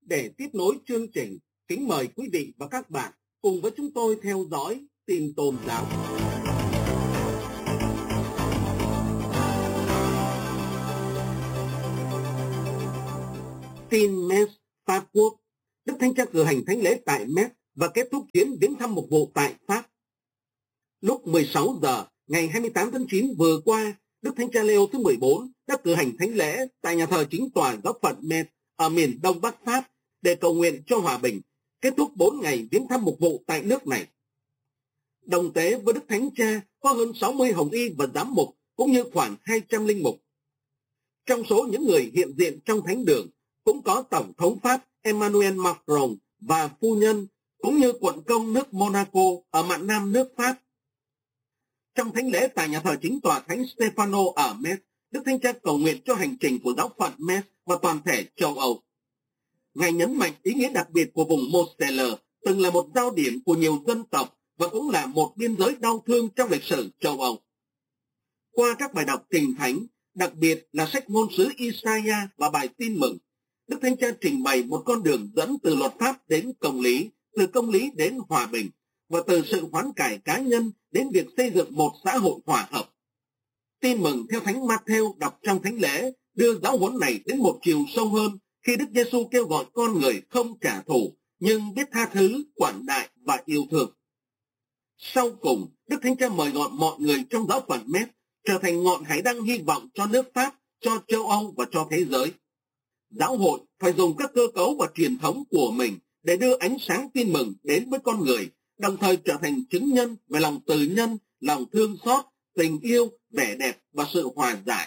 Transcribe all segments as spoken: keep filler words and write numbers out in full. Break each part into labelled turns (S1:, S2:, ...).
S1: Để tiếp nối chương trình, kính mời quý vị và các bạn cùng với chúng tôi theo dõi tin tôn giáo. Tin Metz, Pháp Quốc. Đức Thánh Cha cử hành thánh lễ tại Metz và kết thúc chuyến viếng thăm mục vụ tại Pháp. Lúc mười sáu giờ ngày hai mươi tám tháng chín vừa qua, Đức Thánh Cha Leo thứ mười bốn đã cử hành thánh lễ tại nhà thờ chính tòa giáo phận Metz ở miền đông bắc Pháp để cầu nguyện cho hòa bình, kết thúc bốn ngày viếng thăm mục vụ tại nước này. Đồng tế với Đức Thánh Cha có hơn sáu mươi hồng y và giám mục, cũng như khoảng hai trăm linh mục. Trong số những người hiện diện trong thánh đường cũng có Tổng thống Pháp Emmanuel Macron và phu nhân, cũng như quận công nước Monaco ở mạn nam nước Pháp. Trong thánh lễ tại nhà thờ chính tòa Thánh Stefano ở Metz, Đức Thánh Cha cầu nguyện cho hành trình của giáo phận Metz và toàn thể châu Âu. Ngài nhấn mạnh ý nghĩa đặc biệt của vùng Moselle, từng là một giao điểm của nhiều dân tộc và cũng là một biên giới đau thương trong lịch sử châu Âu. Qua các bài đọc kinh thánh, đặc biệt là sách ngôn sứ Isaiah và bài tin mừng, Đức Thánh Cha trình bày một con đường dẫn từ luật pháp đến công lý, từ công lý đến hòa bình, và từ sự hoán cải cá nhân đến việc xây dựng một xã hội hòa hợp. Tin mừng theo Thánh Matthew đọc trong thánh lễ đưa giáo huấn này đến một chiều sâu hơn khi Đức Giêsu kêu gọi con người không trả thù, nhưng biết tha thứ, quảng đại và yêu thương. Sau cùng, Đức Thánh Cha mời gọi mọi người trong giáo phận Metz trở thành ngọn hải đăng hy vọng cho nước Pháp, cho châu Âu và cho thế giới. Giáo hội phải dùng các cơ cấu và truyền thống của mình để đưa ánh sáng tin mừng đến với con người, đồng thời trở thành chứng nhân về lòng từ nhân, lòng thương xót, tình yêu, vẻ đẹp và sự hòa giải.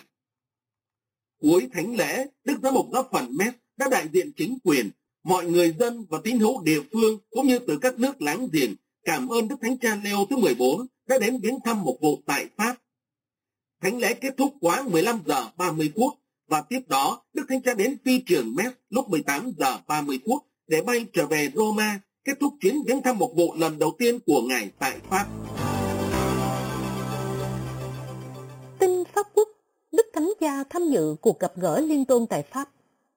S1: Cuối thánh lễ, Đức Giám mục giáo phận Metz đã đại diện chính quyền, mọi người dân và tín hữu địa phương cũng như từ các nước láng giềng cảm ơn Đức Thánh Cha Leo thứ mười bốn đã đến viếng thăm mục vụ tại Pháp. Thánh lễ kết thúc quá mười lăm giờ ba mươi phút và tiếp đó Đức Thánh Cha đến phi trường Metz lúc mười tám giờ ba mươi phút để bay trở về Roma, kết thúc chuyến viếng thăm mục vụ lần đầu tiên của Ngài tại Pháp.
S2: Tin Pháp Quốc, Đức Thánh Cha tham dự cuộc gặp gỡ liên tôn tại Pháp.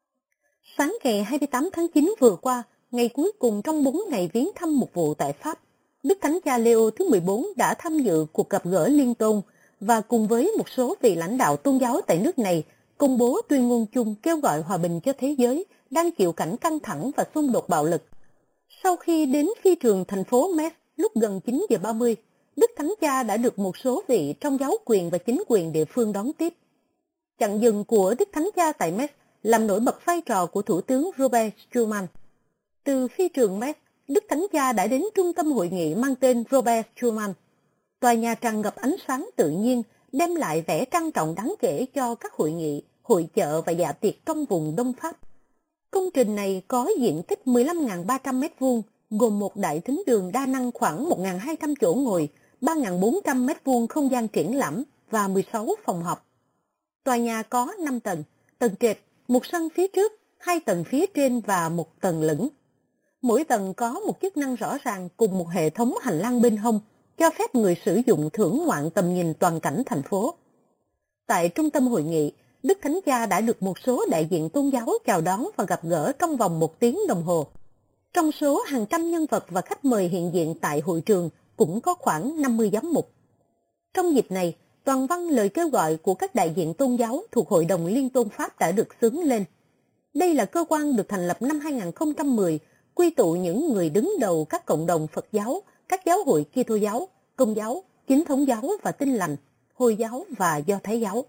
S2: Sáng ngày hai mươi tám tháng chín vừa qua, ngày cuối cùng trong bốn ngày viếng thăm mục vụ tại Pháp, Đức Thánh Cha Leo thứ mười bốn đã tham dự cuộc gặp gỡ liên tôn và cùng với một số vị lãnh đạo tôn giáo tại nước này công bố tuyên ngôn chung kêu gọi hòa bình cho thế giới đang chịu cảnh căng thẳng và xung đột bạo lực. Sau khi đến phi trường thành phố Metz lúc gần chín giờ ba mươi, Đức Thánh Cha đã được một số vị trong giáo quyền và chính quyền địa phương đón tiếp. Chặng dừng của Đức Thánh Cha tại Metz làm nổi bật vai trò của Thủ tướng Robert Schuman. Từ phi trường Metz, Đức Thánh Cha đã đến trung tâm hội nghị mang tên Robert Schuman. Tòa nhà tràn ngập ánh sáng tự nhiên, đem lại vẻ trang trọng đáng kể cho các hội nghị, hội chợ và dạ tiệc trong vùng Đông Pháp. Công trình này có diện tích mười lăm nghìn ba trăm mét vuông, gồm một đại thính đường đa năng khoảng một nghìn hai trăm chỗ ngồi, ba nghìn bốn trăm mét vuông không gian triển lãm và mười sáu phòng họp. Tòa nhà có năm tầng, tầng trệt, một sân phía trước, hai tầng phía trên và một tầng lửng. Mỗi tầng có một chức năng rõ ràng cùng một hệ thống hành lang bên hông, cho phép người sử dụng thưởng ngoạn tầm nhìn toàn cảnh thành phố. Tại trung tâm hội nghị, Đức Thánh Cha đã được một số đại diện tôn giáo chào đón và gặp gỡ trong vòng một tiếng đồng hồ. Trong số hàng trăm nhân vật và khách mời hiện diện tại hội trường cũng có khoảng năm mươi giám mục. Trong dịp này, toàn văn lời kêu gọi của các đại diện tôn giáo thuộc Hội đồng Liên tôn Pháp đã được xướng lên. Đây là cơ quan được thành lập năm hai nghìn không trăm mười, quy tụ những người đứng đầu các cộng đồng Phật giáo, các giáo hội Kitô giáo, Công giáo, Chính thống giáo và Tin lành, Hồi giáo và Do Thái giáo.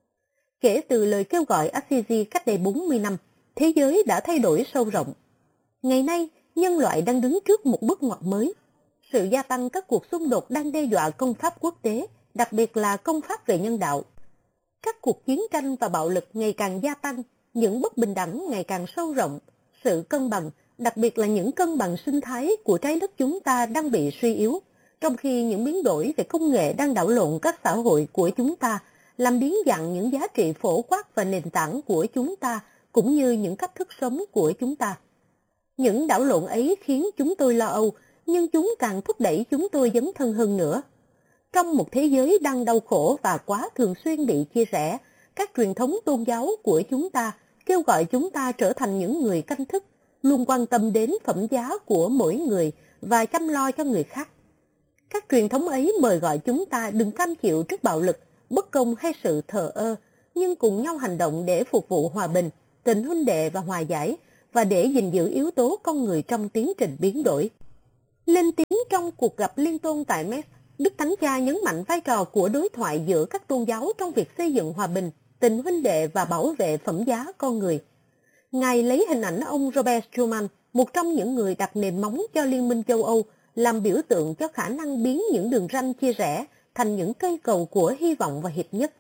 S2: Kể từ lời kêu gọi Assisi cách đây bốn mươi năm, thế giới đã thay đổi sâu rộng. Ngày nay, nhân loại đang đứng trước một bước ngoặt mới. Sự gia tăng các cuộc xung đột đang đe dọa công pháp quốc tế, đặc biệt là công pháp về nhân đạo. Các cuộc chiến tranh và bạo lực ngày càng gia tăng, những bất bình đẳng ngày càng sâu rộng, sự cân bằng, đặc biệt là những cân bằng sinh thái của trái đất chúng ta đang bị suy yếu, trong khi những biến đổi về công nghệ đang đảo lộn các xã hội của chúng ta, làm biến dạng những giá trị phổ quát và nền tảng của chúng ta, cũng như những cách thức sống của chúng ta. Những đảo lộn ấy khiến chúng tôi lo âu, nhưng chúng càng thúc đẩy chúng tôi dấn thân hơn nữa. Trong một thế giới đang đau khổ và quá thường xuyên bị chia rẽ, các truyền thống tôn giáo của chúng ta kêu gọi chúng ta trở thành những người canh thức, luôn quan tâm đến phẩm giá của mỗi người và chăm lo cho người khác. Các truyền thống ấy mời gọi chúng ta đừng cam chịu trước bạo lực, bất công hay sự thờ ơ, nhưng cùng nhau hành động để phục vụ hòa bình, tình huynh đệ và hòa giải, và để gìn giữ yếu tố con người trong tiến trình biến đổi. Lên tiếng trong cuộc gặp liên tôn tại Metz, Đức Thánh Cha nhấn mạnh vai trò của đối thoại giữa các tôn giáo trong việc xây dựng hòa bình, tình huynh đệ và bảo vệ phẩm giá con người. Ngài lấy hình ảnh ông Robert Schuman, một trong những người đặt nền móng cho Liên minh châu Âu, làm biểu tượng cho khả năng biến những đường ranh chia rẽ thành những cây cầu của hy vọng và hiệp nhất.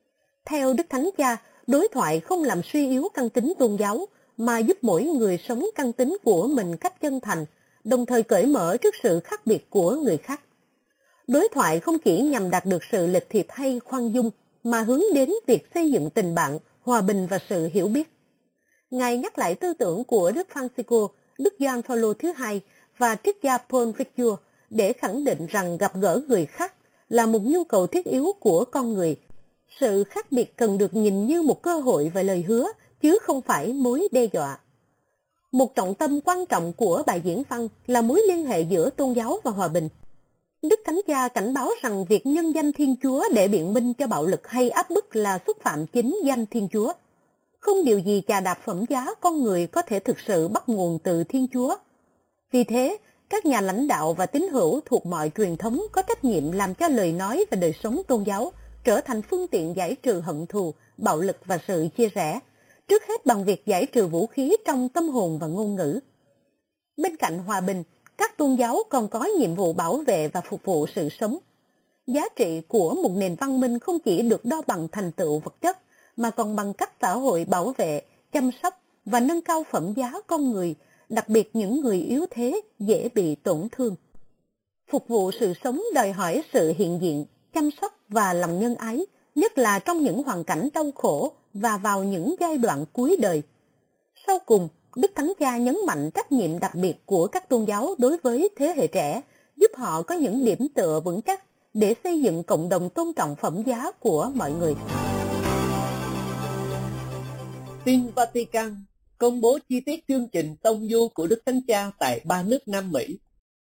S2: Theo Đức Thánh Cha, đối thoại không làm suy yếu căn tính tôn giáo, mà giúp mỗi người sống căn tính của mình cách chân thành, đồng thời cởi mở trước sự khác biệt của người khác. Đối thoại không chỉ nhằm đạt được sự lịch thiệp hay khoan dung, mà hướng đến việc xây dựng tình bạn, hòa bình và sự hiểu biết. Ngài nhắc lại tư tưởng của Đức Francisco, Đức Gioan Phaolô thứ hai và triết gia Paul Ricoeur để khẳng định rằng gặp gỡ người khác là một nhu cầu thiết yếu của con người. Sự khác biệt cần được nhìn như một cơ hội và lời hứa, chứ không phải mối đe dọa. Một trọng tâm quan trọng của bài diễn văn là mối liên hệ giữa tôn giáo và hòa bình. Đức Thánh Cha cảnh báo rằng việc nhân danh Thiên Chúa để biện minh cho bạo lực hay áp bức là xúc phạm chính danh Thiên Chúa. Không điều gì chà đạp phẩm giá con người có thể thực sự bắt nguồn từ Thiên Chúa. Vì thế, các nhà lãnh đạo và tín hữu thuộc mọi truyền thống có trách nhiệm làm cho lời nói và đời sống tôn giáo trở thành phương tiện giải trừ hận thù, bạo lực và sự chia rẽ, trước hết bằng việc giải trừ vũ khí trong tâm hồn và ngôn ngữ. Bên cạnh hòa bình, các tôn giáo còn có nhiệm vụ bảo vệ và phục vụ sự sống. Giá trị của một nền văn minh không chỉ được đo bằng thành tựu vật chất, mà còn bằng cách xã hội bảo vệ, chăm sóc và nâng cao phẩm giá con người, đặc biệt những người yếu thế dễ bị tổn thương. Phục vụ sự sống đòi hỏi sự hiện diện, chăm sóc và lòng nhân ái, nhất là trong những hoàn cảnh đau khổ và vào những giai đoạn cuối đời. Sau cùng, Đức Thánh Cha nhấn mạnh trách nhiệm đặc biệt của các tôn giáo đối với thế hệ trẻ, giúp họ có những điểm tựa vững chắc để xây dựng cộng đồng tôn trọng phẩm giá của mọi người.
S3: Tin Vatican công bố chi tiết chương trình tông du của Đức Thánh Cha tại ba nước Nam Mỹ.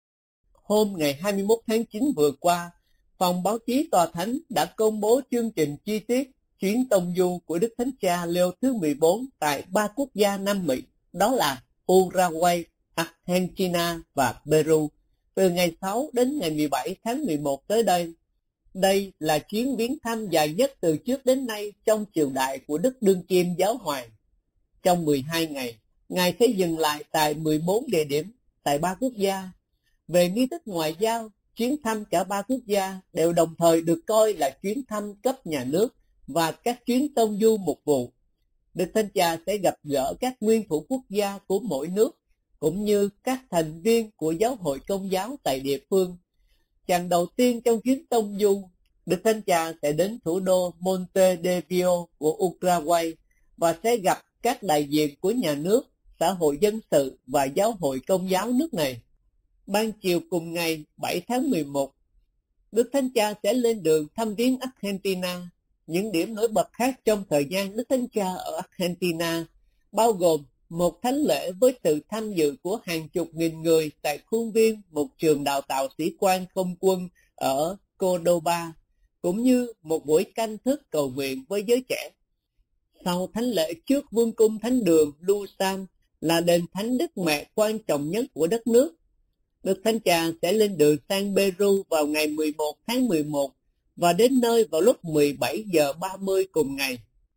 S3: Hôm ngày hai mươi mốt tháng chín vừa qua, Phòng báo chí Tòa Thánh đã công bố chương trình chi tiết chuyến tông du của Đức Thánh Cha Leo thứ mười bốn tại ba quốc gia Nam Mỹ, đó là Uruguay, Argentina và Peru, từ ngày sáu đến ngày mười bảy tháng mười một tới đây. Đây là chuyến viếng thăm dài nhất từ trước đến nay trong triều đại của Đức Đương Kim Giáo Hoàng. Trong mười hai ngày, Ngài sẽ dừng lại tại mười bốn địa điểm tại ba quốc gia. Về nghi thức ngoại giao, chuyến thăm cả ba quốc gia đều đồng thời được coi là chuyến thăm cấp nhà nước và các chuyến tông du mục vụ. Đức Thánh Cha sẽ gặp gỡ các nguyên thủ quốc gia của mỗi nước, cũng như các thành viên của giáo hội Công giáo tại địa phương. Chặng đầu tiên trong chuyến tông du, Đức Thánh Cha sẽ đến thủ đô Montevideo của Uruguay và sẽ gặp các đại diện của nhà nước, xã hội dân sự và giáo hội Công giáo nước này. Ban chiều cùng ngày bảy tháng mười một, Đức Thánh Cha sẽ lên đường thăm viếng Argentina. Những điểm nổi bật khác trong thời gian Đức Thánh Cha ở Argentina bao gồm một thánh lễ với sự tham dự của hàng chục nghìn người tại khuôn viên một trường đào tạo sĩ quan không quân ở Cordoba, cũng như một buổi canh thức cầu nguyện với giới trẻ. Sau thánh lễ trước vương cung thánh đường Lusan là đền thánh Đức Mẹ quan trọng nhất của đất nước, Đức Thánh Cha sẽ lên đường sang Peru vào ngày mười một tháng mười một và đến nơi vào lúc mười bảy giờ ba mươi cùng ngày.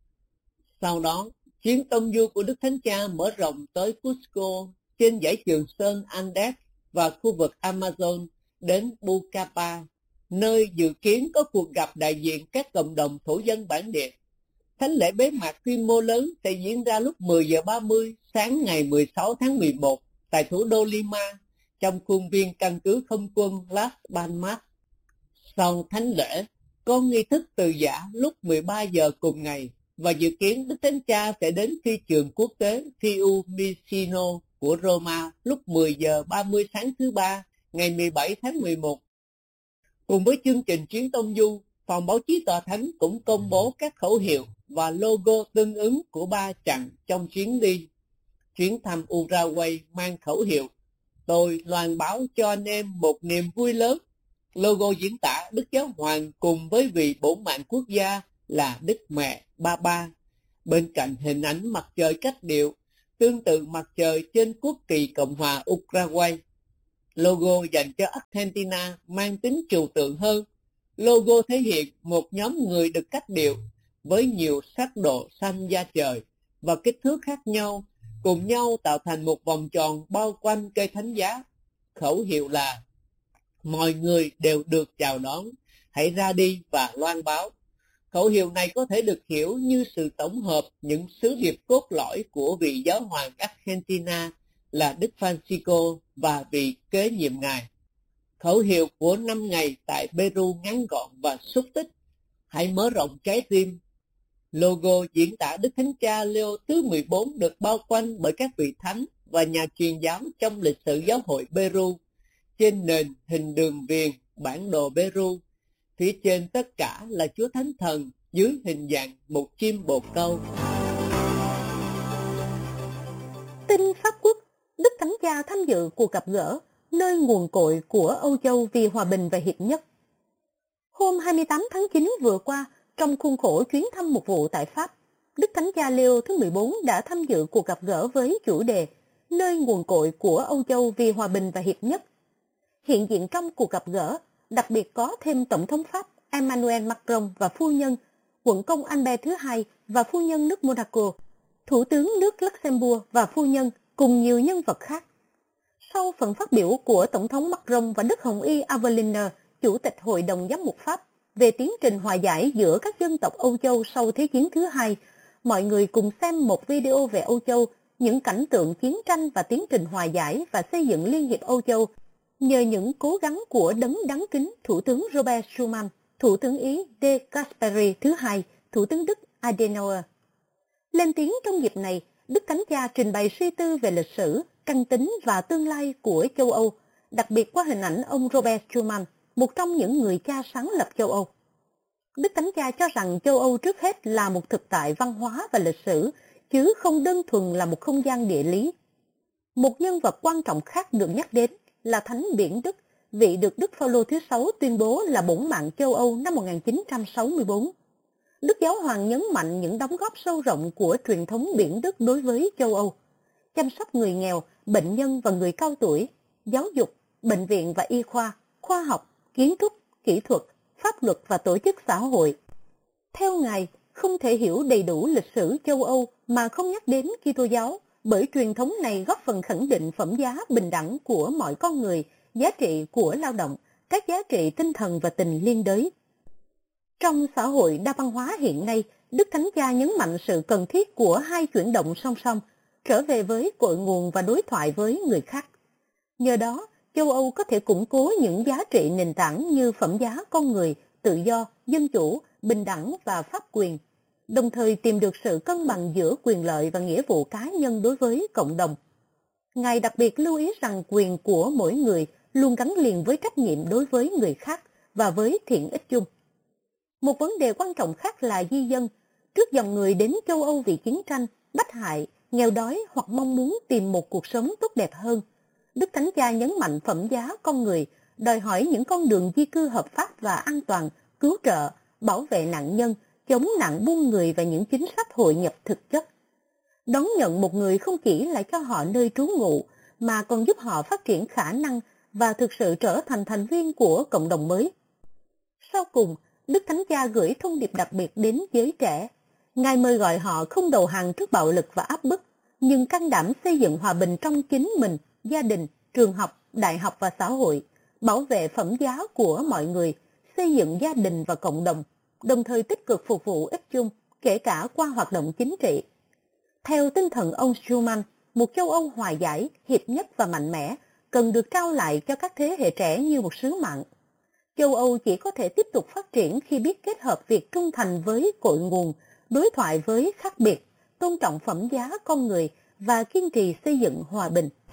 S3: Sau đó, chuyến tông du của Đức Thánh Cha mở rộng tới Cusco trên dãy Trường Sơn Andes và khu vực Amazon đến Pucallpa, nơi dự kiến có cuộc gặp đại diện các cộng đồng thổ dân bản địa. Thánh lễ bế mạc quy mô lớn sẽ diễn ra lúc mười giờ ba mươi sáng ngày mười sáu tháng mười một tại thủ đô Lima, trong khuôn viên căn cứ không quân Las Palmas. Sau thánh lễ, có nghi thức từ giã lúc mười ba giờ cùng ngày, và dự kiến Đức Thánh Cha sẽ đến phi trường quốc tế Fiumicino của Roma lúc mười giờ ba mươi sáng thứ Ba, ngày mười bảy tháng mười một. Cùng với chương trình chuyến tông du, Phòng báo chí Tòa Thánh cũng công bố các khẩu hiệu và logo tương ứng của ba chặng trong chuyến đi. Chuyến thăm Uruguay mang khẩu hiệu "Tôi loan báo cho anh em một niềm vui lớn". Logo diễn tả Đức Giáo Hoàng cùng với vị bổn mạng quốc gia là Đức Mẹ Ba Ba. Bên cạnh hình ảnh mặt trời cách điệu, tương tự mặt trời trên quốc kỳ Cộng hòa Uruguay. Logo dành cho Argentina mang tính trừu tượng hơn. Logo thể hiện một nhóm người được cách điệu với nhiều sắc độ xanh da trời và kích thước khác nhau, cùng nhau tạo thành một vòng tròn bao quanh cây thánh giá. Khẩu hiệu là mọi người đều được chào đón, hãy ra đi và loan báo. Khẩu hiệu này có thể được hiểu như sự tổng hợp những sứ điệp cốt lõi của vị giáo hoàng Argentina là Đức Francisco và vị kế nhiệm ngài. Khẩu hiệu của năm ngày tại Peru ngắn gọn và xúc tích: hãy mở rộng trái tim. Logo diễn tả Đức Thánh Cha Leo thứ mười bốn được bao quanh bởi các vị thánh và nhà truyền giáo trong lịch sử giáo hội Peru. Trên nền hình đường viền bản đồ Peru, phía trên tất cả là Chúa Thánh Thần dưới hình dạng một chim bồ câu.
S2: Tin Pháp Quốc, Đức Thánh Cha tham dự cuộc gặp gỡ nơi nguồn cội của Âu Châu vì hòa bình và hiệp nhất. Hôm hai mươi tám tháng chín vừa qua, trong khuôn khổ chuyến thăm mục vụ tại Pháp, Đức Thánh Cha Leo thứ mười bốn đã tham dự cuộc gặp gỡ với chủ đề nơi nguồn cội của Âu Châu vì hòa bình và hiệp nhất. Hiện diện trong cuộc gặp gỡ, đặc biệt có thêm Tổng thống Pháp Emmanuel Macron và phu nhân, quận công Albert thứ hai và phu nhân nước Monaco, Thủ tướng nước Luxembourg và phu nhân, cùng nhiều nhân vật khác. Sau phần phát biểu của Tổng thống Macron và Đức Hồng Y Aveliner, Chủ tịch Hội đồng Giám mục Pháp, về tiến trình hòa giải giữa các dân tộc Âu Châu sau Thế chiến thứ hai, mọi người cùng xem một video về Âu Châu, những cảnh tượng chiến tranh và tiến trình hòa giải và xây dựng Liên hiệp Âu Châu, nhờ những cố gắng của đấng đáng kính Thủ tướng Robert Schuman, Thủ tướng Ý De Gasperi thứ hai, Thủ tướng Đức Adenauer. Lên tiếng trong dịp này, Đức Thánh Cha trình bày suy tư về lịch sử, căn tính và tương lai của châu Âu, đặc biệt qua hình ảnh ông Robert Schuman, một trong những người cha sáng lập châu Âu. Đức Thánh Cha cho rằng châu Âu trước hết là một thực tại văn hóa và lịch sử, chứ không đơn thuần là một không gian địa lý. Một nhân vật quan trọng khác được nhắc đến là Thánh Biển Đức, vị được Đức Phaolô thứ sáu tuyên bố là bổn mạng châu Âu năm một nghìn chín trăm sáu mươi tư. Đức Giáo Hoàng nhấn mạnh những đóng góp sâu rộng của truyền thống Biển Đức đối với châu Âu: chăm sóc người nghèo, bệnh nhân và người cao tuổi, giáo dục, bệnh viện và y khoa, khoa học, kiến trúc, kỹ thuật, pháp luật và tổ chức xã hội. Theo Ngài, không thể hiểu đầy đủ lịch sử châu Âu mà không nhắc đến Kitô giáo, bởi truyền thống này góp phần khẳng định phẩm giá bình đẳng của mọi con người, giá trị của lao động, các giá trị tinh thần và tình liên đới. Trong xã hội đa văn hóa hiện nay, Đức Thánh Cha nhấn mạnh sự cần thiết của hai chuyển động song song, trở về với cội nguồn và đối thoại với người khác. Nhờ đó, châu Âu có thể củng cố những giá trị nền tảng như phẩm giá con người, tự do, dân chủ, bình đẳng và pháp quyền, đồng thời tìm được sự cân bằng giữa quyền lợi và nghĩa vụ cá nhân đối với cộng đồng. Ngài đặc biệt lưu ý rằng quyền của mỗi người luôn gắn liền với trách nhiệm đối với người khác và với thiện ích chung. Một vấn đề quan trọng khác là di dân. Trước dòng người đến châu Âu vì chiến tranh, bách hại, nghèo đói hoặc mong muốn tìm một cuộc sống tốt đẹp hơn, Đức Thánh Cha nhấn mạnh phẩm giá con người, đòi hỏi những con đường di cư hợp pháp và an toàn, cứu trợ, bảo vệ nạn nhân, chống nạn buôn người và những chính sách hội nhập thực chất. Đón nhận một người không chỉ là cho họ nơi trú ngụ, mà còn giúp họ phát triển khả năng và thực sự trở thành thành viên của cộng đồng mới. Sau cùng, Đức Thánh Cha gửi thông điệp đặc biệt đến giới trẻ. Ngài mời gọi họ không đầu hàng trước bạo lực và áp bức, nhưng can đảm xây dựng hòa bình trong chính mình, gia đình, trường học, đại học và xã hội, bảo vệ phẩm giá của mọi người, xây dựng gia đình và cộng đồng, đồng thời tích cực phục vụ ích chung, kể cả qua hoạt động chính trị. Theo tinh thần ông Schuman, một châu Âu hòa giải, hiệp nhất và mạnh mẽ cần được trao lại cho các thế hệ trẻ như một sứ mạng. Châu Âu chỉ có thể tiếp tục phát triển khi biết kết hợp việc trung thành với cội nguồn, đối thoại với khác biệt, tôn trọng phẩm giá con người và kiên trì xây dựng hòa bình.